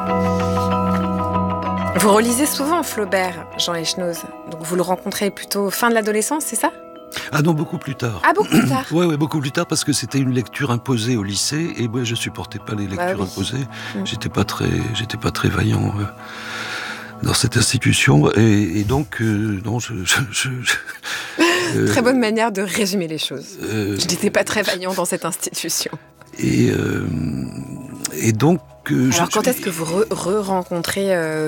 Vous relisez souvent Flaubert, Jean Echenoz. Donc vous le rencontrez plutôt fin de l'adolescence, c'est ça ? Ah non, beaucoup plus tard. Ah, beaucoup plus tard. Ouais, beaucoup plus tard, parce que c'était une lecture imposée au lycée, et moi je supportais pas les lectures imposées. J'étais pas très vaillant dans cette institution, et donc non, Très bonne manière de résumer les choses. Je n'étais pas très vaillant dans cette institution. Et donc... Alors quand est-ce que vous re-rencontrez